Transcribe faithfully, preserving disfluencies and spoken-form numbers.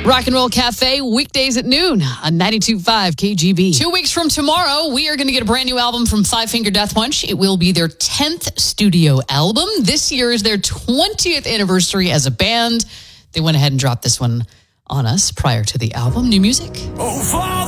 Rock and Roll Cafe, weekdays at noon on ninety-two point five K G B. Two weeks from tomorrow, we are going to get a brand new album from Five Finger Death Punch. It will be their tenth studio album. This year is their twentieth anniversary as a band. They went ahead and dropped this one on us prior to the album. New music. Oh, Father!